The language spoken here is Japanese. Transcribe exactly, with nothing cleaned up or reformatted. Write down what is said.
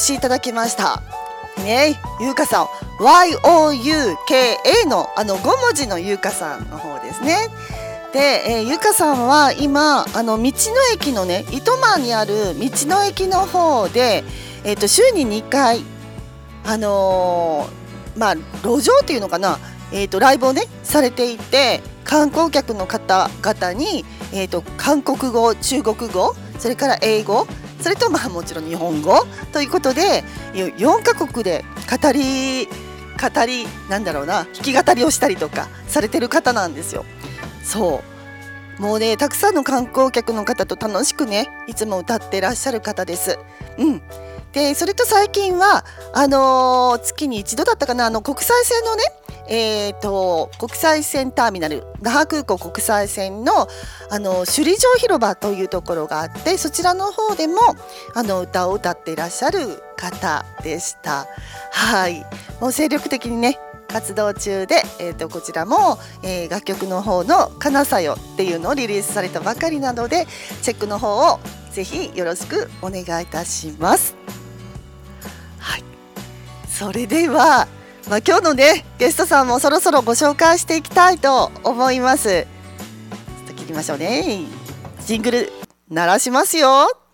しいただきましたね。ゆうかさん ワイオーユーケーエー のあのご文字のゆうかさんの方ですね。で、えー、ゆうかさんは今あの道の駅のね糸満にある道の駅の方で、えー、と週ににかいあのー、まあ路上っていうのかな、えー、とライブをねされていて、観光客の方々に、えー、と韓国語、中国語、それから英語、それとまあもちろん日本語ということでよんカ国で語り語りなんだろうな弾き語りをしたりとかされてる方なんですよ。そうもうねたくさんの観光客の方と楽しくねいつも歌ってらっしゃる方です。うんでそれと最近はあのー、月に一度だったかな、あの国際線のねえー、と国際線ターミナル那覇空港国際線の、あの首里城広場というところがあって、そちらの方でもあの歌を歌っていらっしゃる方でした。はい、もう精力的にね活動中で、えー、とこちらも、えー、楽曲の方のかなさよっていうのをリリースされたばかりなので、チェックの方をぜひよろしくお願いいたします。はい、それではまあ、今日のねゲストさんもそろそろご紹介していきたいと思います。ちょっと切りましょうね。ジングル鳴らしますよ。